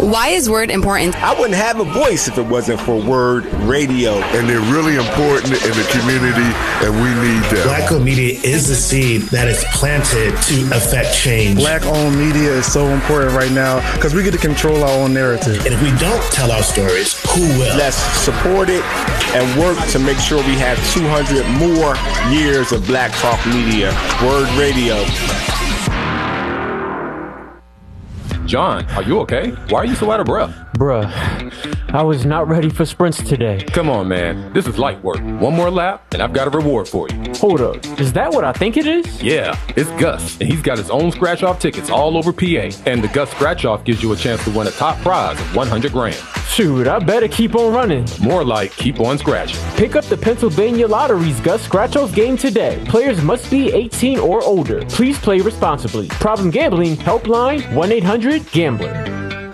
Why is Word important? I wouldn't have a voice if it wasn't for Word Radio. And they're really important in the community, and we need them. Black-owned media is the seed that is planted to affect change. Black-owned media is so important right now because we get to control our own narrative. And if we don't tell our stories, who will? Let's support it and work to make sure we have 200 more years of Black Talk Media. Word Radio. John, are you okay? Why are you so out of breath? Bruh, I was not ready for sprints today. Come on, man. This is light work. One more lap, and I've got a reward for you. Hold up. Is that what I think it is? Yeah, it's Gus, and he's got his own scratch-off tickets all over PA. And the Gus Scratch-Off gives you a chance to win a top prize of $100,000. Shoot, I better keep on running. More like keep on scratching. Pick up the Pennsylvania Lottery's Gus Scratch-Off game today. Players must be 18 or older. Please play responsibly. Problem gambling, helpline 1-800-GAMBLER.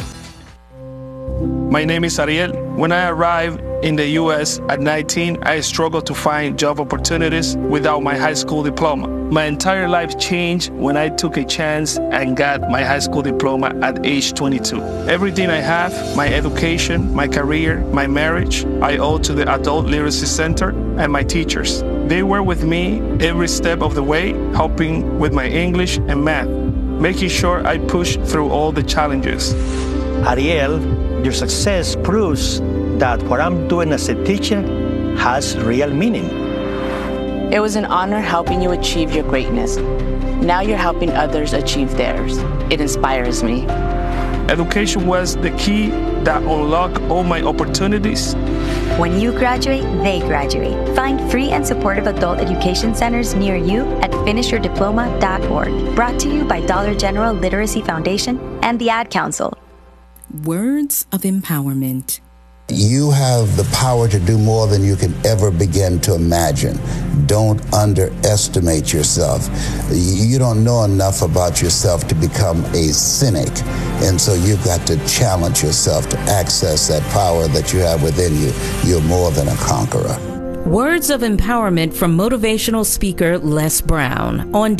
My name is Ariel. When I arrived in the U.S. at 19, I struggled to find job opportunities without my high school diploma. My entire life changed when I took a chance and got my high school diploma at age 22. Everything I have, my education, my career, my marriage, I owe to the Adult Literacy Center and my teachers. They were with me every step of the way, helping with my English and math, making sure I pushed through all the challenges. Ariel, your success proves that what I'm doing as a teacher has real meaning. It was an honor helping you achieve your greatness. Now you're helping others achieve theirs. It inspires me. Education was the key that unlocked all my opportunities. When you graduate, they graduate. Find free and supportive adult education centers near you at finishyourdiploma.org. Brought to you by Dollar General Literacy Foundation and the Ad Council. Words of empowerment. You have the power to do more than you can ever begin to imagine. Don't underestimate yourself. You don't know enough about yourself to become a cynic. And so you've got to challenge yourself to access that power that you have within you. You're more than a conqueror. Words of empowerment from motivational speaker Les Brown on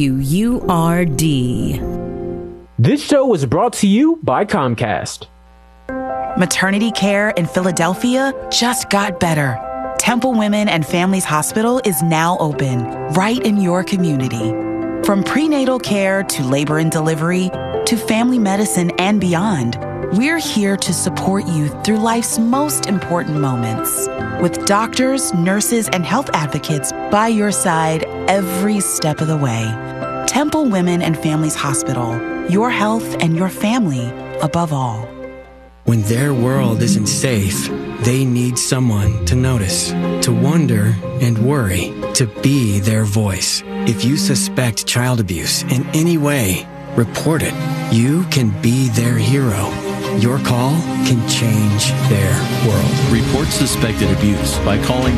WURD. This show was brought to you by Comcast. Maternity care in Philadelphia just got better. Temple Women and Families Hospital is now open, right in your community. From prenatal care to labor and delivery to family medicine and beyond, we're here to support you through life's most important moments. With doctors, nurses, and health advocates by your side every step of the way. Temple Women and Families Hospital, your health and your family above all. When their world isn't safe, they need someone to notice, to wonder and worry, to be their voice. If you suspect child abuse in any way, report it. You can be their hero. Your call can change their world. Report suspected abuse by calling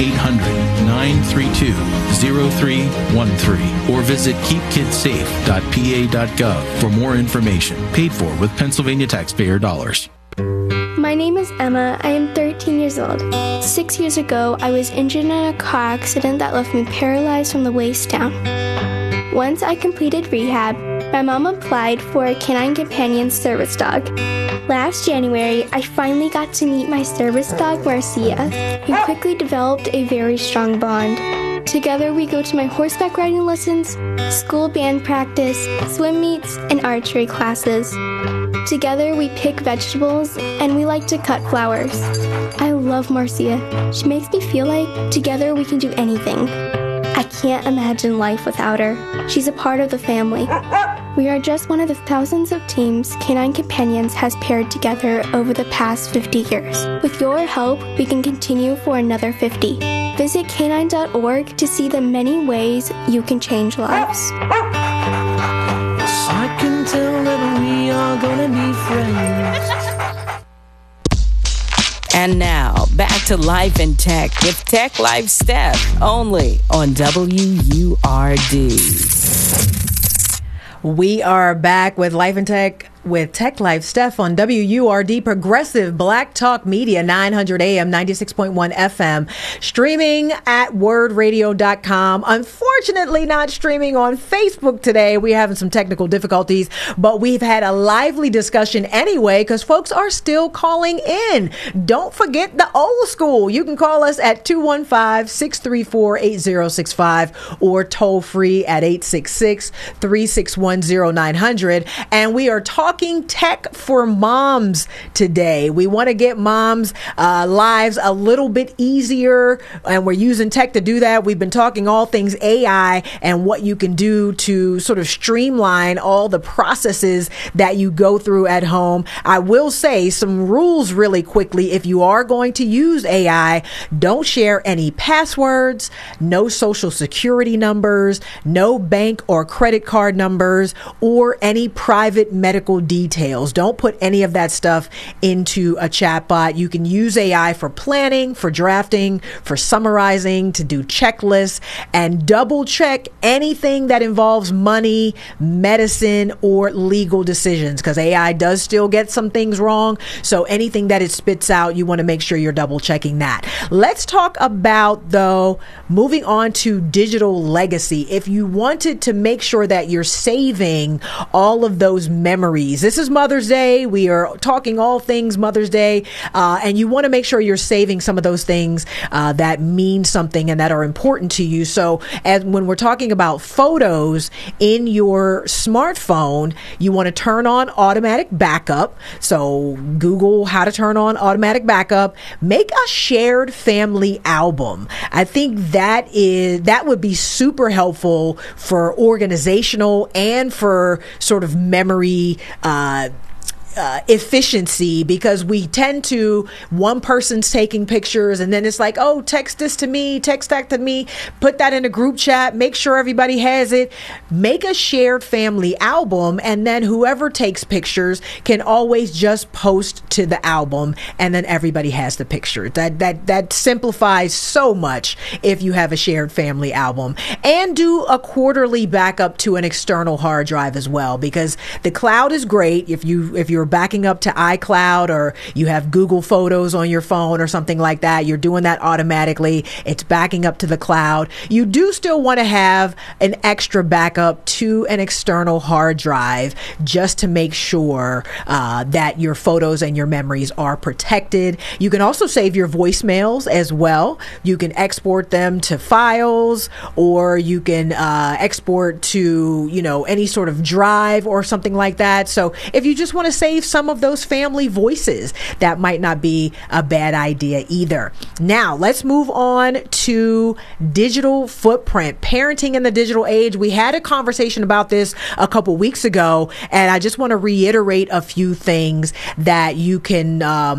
1-800-932-0313 or visit keepkidssafe.pa.gov for more information. Paid for with Pennsylvania taxpayer dollars. My name is Emma. I am 13 years old. 6 years ago, I was injured in a car accident that left me paralyzed from the waist down. Once I completed rehab, my mom applied for a canine companion service dog. Last January, I finally got to meet my service dog, Marcia. We quickly developed a very strong bond. Together, we go to my horseback riding lessons, school band practice, swim meets, and archery classes. Together, we pick vegetables, and we like to cut flowers. I love Marcia. She makes me feel like together we can do anything. I can't imagine life without her. She's a part of the family. We are just one of the thousands of teams Canine Companions has paired together over the past 50 years. With your help, we can continue for another 50. Visit canine.org to see the many ways you can change lives. I can tell that we are gonna be friends. And now, back to Life in Tech with Tech Life Steph, only on WURD. We are back with Life in Tech with Tech Life Steph on WURD Progressive Black Talk Media, 900 AM, 96.1 FM, streaming at wordradio.com. Unfortunately, not streaming on Facebook today. We're having some technical difficulties, but we've had a lively discussion anyway because folks are still calling in. Don't forget the old school. You can call us at 215-634-8065 or toll free at 866-361-0900. And we are talking tech for moms today. We want to get moms' lives a little bit easier, and we're using tech to do that. We've been talking all things AI and what you can do to sort of streamline all the processes that you go through at home. I will say some rules really quickly. If you are going to use AI, don't share any passwords, no social security numbers, no bank or credit card numbers, or any private medical details. Don't put any of that stuff into a chatbot. You can use AI for planning, for drafting, for summarizing, to do checklists, and double check anything that involves money, medicine, or legal decisions, because AI does still get some things wrong. So anything that it spits out, you want to make sure you're double checking that. Let's talk about, though, moving on to digital legacy. If you wanted to make sure that you're saving all of those memories, this is Mother's Day. We are talking all things Mother's Day, and you want to make sure you're saving some of those things that mean something and that are important to you. So when we're talking about photos in your smartphone, you want to turn on automatic backup. So Google how to turn on automatic backup. Make a shared family album. I think that would be super helpful for organizational and for sort of memory efficiency, because we tend to, one person's taking pictures and then it's like, oh, text this to me, text that to me, put that in a group chat, make sure everybody has it. Make a shared family album, and then whoever takes pictures can always just post to the album, and then everybody has the picture. That simplifies so much if you have a shared family album. And do a quarterly backup to an external hard drive as well, because the cloud is great if you're backing up to iCloud, or you have Google Photos on your phone or something like that. You're doing that automatically. It's backing up to the cloud. You do still want to have an extra backup to an external hard drive just to make sure that your photos and your memories are protected. You can also save your voicemails as well. You can export them to files, or you can export to, any sort of drive or something like that. So if you just want to save some of those family voices, that might not be a bad idea either. Now, let's move on to digital footprint, parenting in the digital age. We had a conversation about this a couple weeks ago, and I just want to reiterate a few things that you can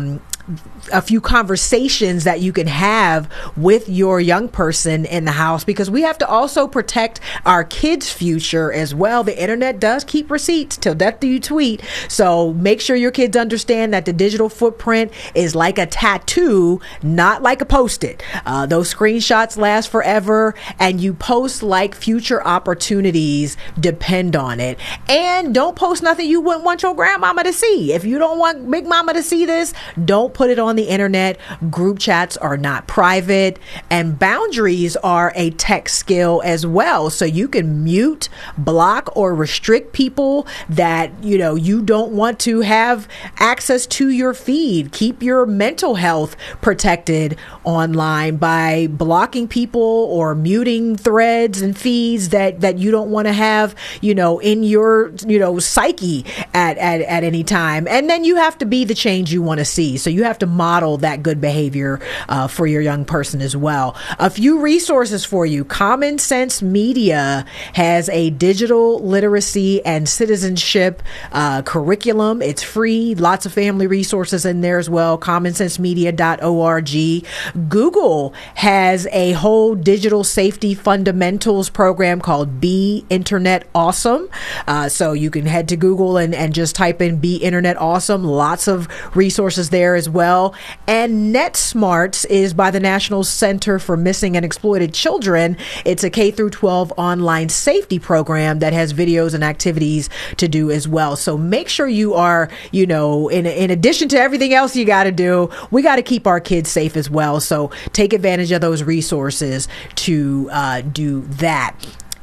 a few conversations that you can have with your young person in the house, because we have to also protect our kids' future as well. The internet does keep receipts, till death do you tweet. So make sure your kids understand that the digital footprint is like a tattoo, not like a Post-it. Those screenshots last forever, and you post like future opportunities depend on it. And don't post nothing you wouldn't want your grandmama to see. If you don't want Big Mama to see this, don't put it on the internet. Group chats are not private, and boundaries are a tech skill as well. So you can mute, block, or restrict people that you don't want to have access to your feed. Keep your mental health protected online by blocking people or muting threads and feeds that you don't want to have in your psyche at any time. And then you have to be the change you want to see. So you have to model that good behavior for your young person as well. A few resources for you. Common Sense Media has a digital literacy and citizenship curriculum. It's free. Lots of family resources in there as well. commonsensemedia.org. Google has a whole digital safety fundamentals program called Be Internet Awesome. So you can head to Google and just type in Be Internet Awesome. Lots of resources there as well. well. And NetSmarts is by the National Center for Missing and Exploited Children. It's a K through 12 online safety program that has videos and activities to do as well. So make sure you are, you know, in addition to everything else you got to do, we got to keep our kids safe as well. So take advantage of those resources to do that.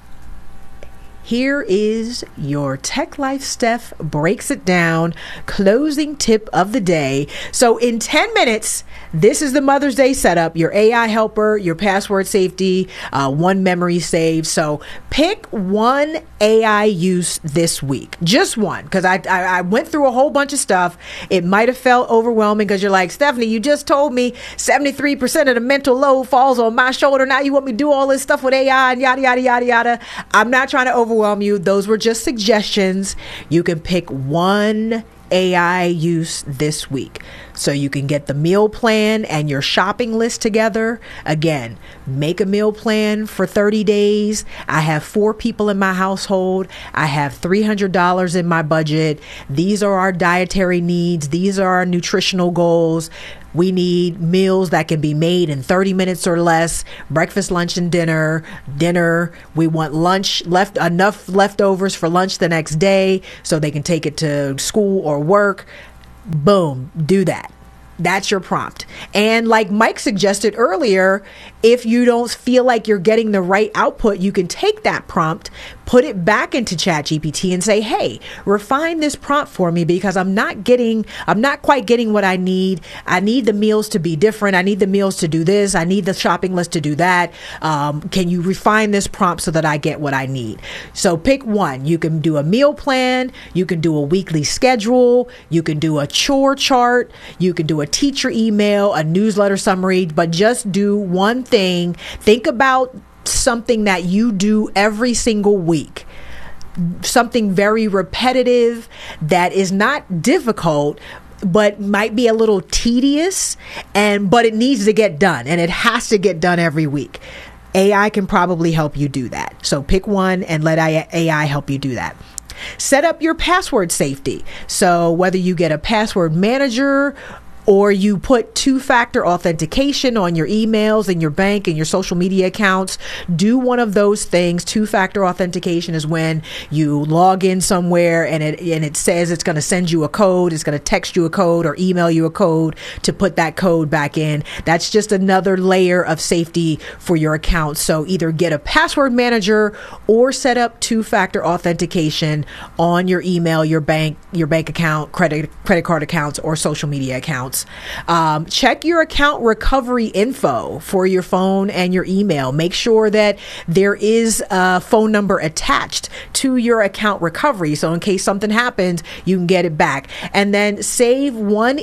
Here is your Tech Life Steph breaks it down closing tip of the day. So in 10 minutes, this is the Mother's Day setup, your AI helper, your password safety, one memory save. So pick one AI use this week, just one, because I went through a whole bunch of stuff. It might have felt overwhelming because you're like, Stephanie, you just told me 73% of the mental load falls on my shoulder. Now you want me to do all this stuff with AI and yada, yada, yada, yada. I'm not trying to overwhelm you. Those were just suggestions. You can pick one AI use this week. So you can get the meal plan and your shopping list together. Again, make a meal plan for 30 days. I have 4 people in my household. I have $300 in my budget. These are our dietary needs. These are our nutritional goals. We need meals that can be made in 30 minutes or less. Breakfast, lunch, and dinner. We want lunch enough leftovers for lunch the next day so they can take it to school or work. Boom, do that. That's your prompt. And like Mike suggested earlier, if you don't feel like you're getting the right output, you can take that prompt, put it back into ChatGPT and say, hey, refine this prompt for me because I'm not quite getting what I need. I need the meals to be different. I need the meals to do this. I need the shopping list to do that. Can you refine this prompt so that I get what I need? So pick one. You can do a meal plan. You can do a weekly schedule. You can do a chore chart. You can do a teacher email, a newsletter summary, but just do one thing. Think about something that you do every single week. Something very repetitive that is not difficult, but might be a little tedious, but it needs to get done, and it has to get done every week. AI can probably help you do that. So pick one and let AI help you do that. Set up your password safety. So whether you get a password manager or you put 2-factor authentication on your emails and your bank and your social media accounts, do one of those things. 2-factor authentication is when you log in somewhere and it says it's going to send you a code, it's going to text you a code or email you a code to put that code back in. That's just another layer of safety for your account. So either get a password manager or set up 2-factor authentication on your email, your bank account, credit card accounts, or social media accounts. Check your account recovery info for your phone and your email. Make sure that there is a phone number attached to your account recovery. So in case something happens, you can get it back. And then save one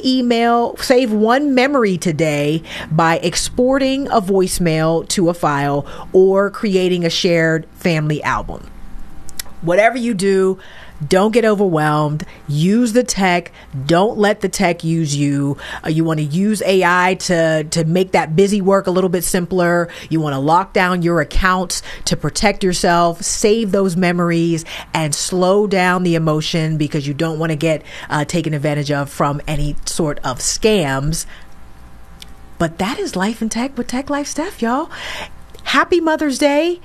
memory today by exporting a voicemail to a file or creating a shared family album. Whatever you do, don't get overwhelmed. Use the tech. Don't let the tech use you. You want to use AI to make that busy work a little bit simpler. You want to lock down your accounts to protect yourself, save those memories, and slow down the emotion because you don't want to get taken advantage of from any sort of scams. But that is Life in Tech with Tech Life Steph, y'all. Happy Mother's Day.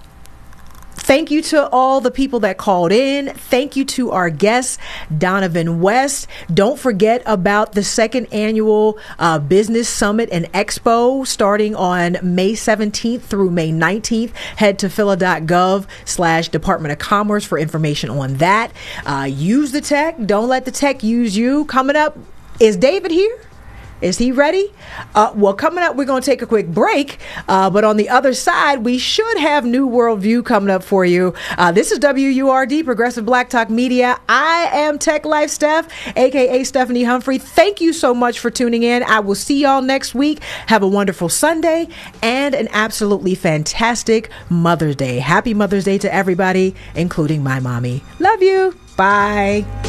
Thank you to all the people that called in. Thank you to our guest, Donovan West. Don't forget about the second annual Business Summit and Expo starting on May 17th through May 19th. Head to phila.gov/Department of Commerce for information on that. Use the tech. Don't let the tech use you. Coming up, is David here? Is he ready? Well, coming up, we're going to take a quick break. But on the other side, we should have New Worldview coming up for you. This is WURD, Progressive Black Talk Media. I am Tech Life Steph, a.k.a. Stephanie Humphrey. Thank you so much for tuning in. I will see y'all next week. Have a wonderful Sunday and an absolutely fantastic Mother's Day. Happy Mother's Day to everybody, including my mommy. Love you. Bye.